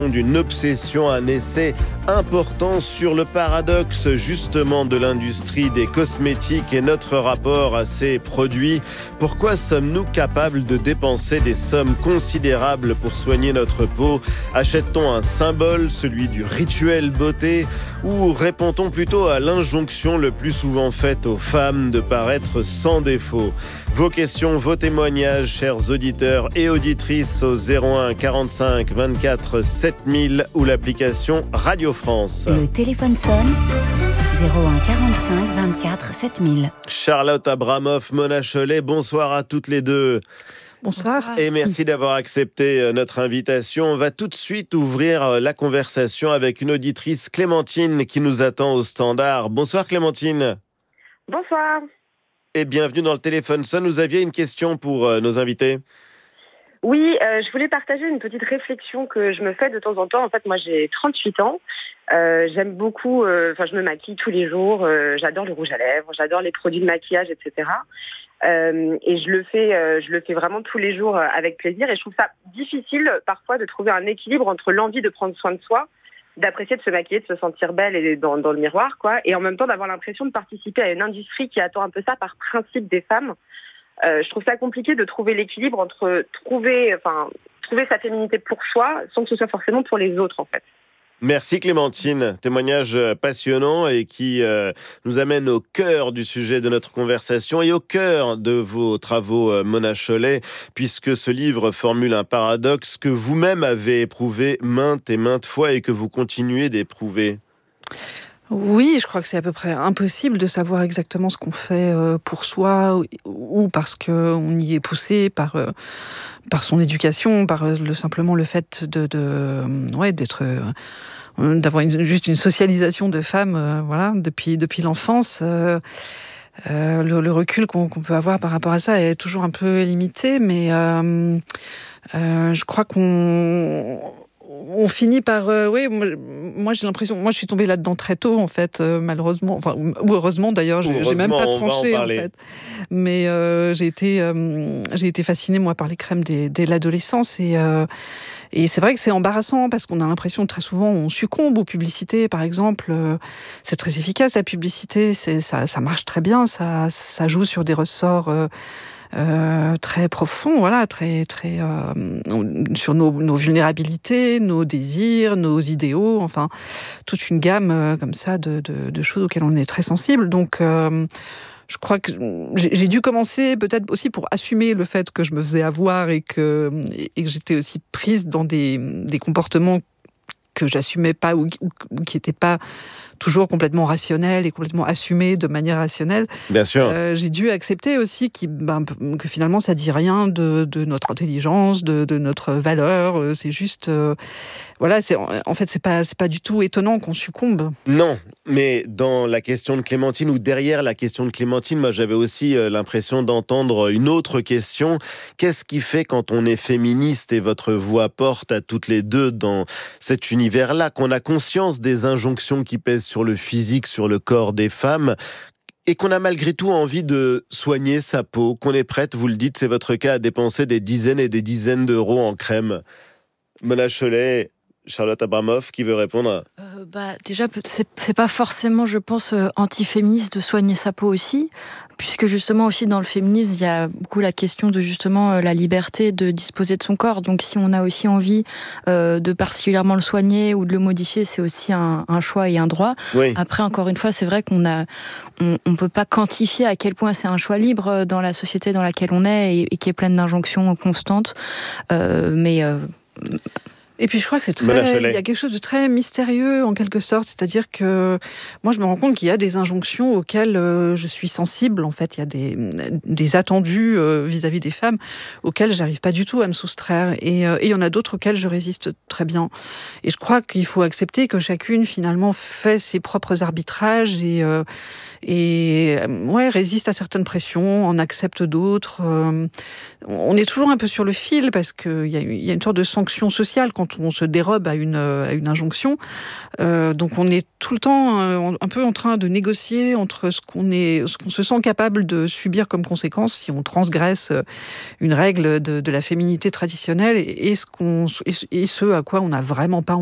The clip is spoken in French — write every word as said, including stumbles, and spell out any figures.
D'une obsession, un essai important sur le paradoxe justement de l'industrie des cosmétiques et notre rapport à ces produits. Pourquoi sommes-nous capables de dépenser des sommes considérables pour soigner notre peau? Achète-t-on un symbole, celui du rituel beauté, ou répond-on plutôt à l'injonction le plus souvent faite aux femmes de paraître sans défaut? Vos questions, vos témoignages, chers auditeurs et auditrices, au zéro un quarante-cinq vingt-quatre sept mille ou l'application Radio France. Le téléphone sonne, zéro un quarante-cinq vingt-quatre sept mille. Charlotte Abramoff, Mona Chollet, bonsoir à toutes les deux. Bonsoir. Et merci d'avoir accepté notre invitation. On va tout de suite ouvrir la conversation avec une auditrice, Clémentine, qui nous attend au standard. Bonsoir Clémentine. Bonsoir. Et bienvenue dans le téléphone sonne. Vous aviez une question pour euh, nos invités? Oui, euh, je voulais partager une petite réflexion que je me fais de temps en temps. En fait, moi, j'ai trente-huit ans. Euh, j'aime beaucoup, enfin, euh, je me maquille tous les jours. Euh, j'adore le rouge à lèvres, j'adore les produits de maquillage, et cetera. Euh, et je le fais, euh, je le fais vraiment tous les jours avec plaisir. Et je trouve ça difficile parfois de trouver un équilibre entre l'envie de prendre soin de soi, d'apprécier de se maquiller, de se sentir belle et dans, dans le miroir, quoi, et en même temps d'avoir l'impression de participer à une industrie qui attend un peu ça par principe des femmes. Euh, je trouve ça compliqué de trouver l'équilibre entre trouver, enfin, trouver sa féminité pour soi sans que ce soit forcément pour les autres, en fait. Merci Clémentine, témoignage passionnant et qui euh, nous amène au cœur du sujet de notre conversation et au cœur de vos travaux, euh, Mona Chollet, puisque ce livre formule un paradoxe que vous-même avez éprouvé maintes et maintes fois et que vous continuez d'éprouver. Oui, je crois que c'est à peu près impossible de savoir exactement ce qu'on fait pour soi ou parce qu'on y est poussé par, par son éducation, par le, simplement le fait de, de, ouais, d'être... d'avoir une, juste une socialisation de femmes euh, voilà, depuis, depuis l'enfance. Euh, euh, le, le recul qu'on, qu'on peut avoir par rapport à ça est toujours un peu limité, mais euh, euh, je crois qu'on... on finit par... Euh, oui, moi, moi j'ai l'impression... Moi, je suis tombée là-dedans très tôt, en fait, euh, malheureusement. Enfin, ou heureusement, d'ailleurs, j'ai, j'ai même pas tranché, en, en fait. Mais euh, j'ai, été, euh, j'ai été fascinée, moi, par les crèmes dès, dès l'adolescence. Et, euh, et c'est vrai que c'est embarrassant, parce qu'on a l'impression, très souvent, on succombe aux publicités, par exemple. Euh, c'est très efficace, la publicité. C'est, ça, ça marche très bien. Ça, ça joue sur des ressorts... Euh, Euh, très profond, voilà, très, très euh, sur nos, nos vulnérabilités, nos désirs, nos idéaux, enfin toute une gamme euh, comme ça de, de, de choses auxquelles on est très sensible. Donc, euh, je crois que j'ai, j'ai dû commencer peut-être aussi pour assumer le fait que je me faisais avoir et que, et que j'étais aussi prise dans des, des comportements que j'assumais pas ou, ou, ou qui n'étaient pas toujours complètement rationnel et complètement assumé de manière rationnelle. Bien sûr. Euh, j'ai dû accepter aussi qui, ben, que finalement ça dit rien de, de notre intelligence, de, de notre valeur. C'est juste, euh, voilà, c'est, en fait c'est pas c'est pas du tout étonnant qu'on succombe. Non, mais dans la question de Clémentine ou derrière la question de Clémentine, moi j'avais aussi euh, l'impression d'entendre une autre question. Qu'est-ce qui fait quand on est féministe et votre voix porte à toutes les deux dans cet univers-là, qu'on a conscience des injonctions qui pèsent sur le physique, sur le corps des femmes, et qu'on a malgré tout envie de soigner sa peau, qu'on est prête, vous le dites, c'est votre cas, à dépenser des dizaines et des dizaines d'euros en crème. Mona Chollet, Charlotte Abramoff, qui veut répondre? euh, bah, Déjà, c'est, c'est pas forcément, je pense, euh, anti-féministe de soigner sa peau aussi, puisque justement aussi dans le féminisme, il y a beaucoup la question de justement euh, la liberté de disposer de son corps. Donc si on a aussi envie euh, de particulièrement le soigner ou de le modifier, c'est aussi un, un choix et un droit. Oui. Après, encore une fois, c'est vrai qu'on a, on, on peut pas quantifier à quel point c'est un choix libre dans la société dans laquelle on est et, et qui est pleine d'injonctions constantes. Euh, mais euh, Et puis je crois que c'est très, il y a quelque chose de très mystérieux en quelque sorte, c'est-à-dire que moi je me rends compte qu'il y a des injonctions auxquelles euh, je suis sensible, en fait, il y a des, des attendus euh, vis-à-vis des femmes auxquels j'arrive pas du tout à me soustraire, et euh, il y en a d'autres auxquels je résiste très bien. Et je crois qu'il faut accepter que chacune finalement fait ses propres arbitrages et euh, et ouais, résiste à certaines pressions, en accepte d'autres. Euh, on est toujours un peu sur le fil parce qu'il y a, y a une sorte de sanction sociale quand quand on se dérobe à une, à une injonction. Euh, donc on est tout le temps euh, un peu en train de négocier entre ce qu'on est, ce qu'on se sent capable de subir comme conséquence si on transgresse une règle de, de la féminité traditionnelle et, et, ce qu'on, et ce à quoi on n'a vraiment pas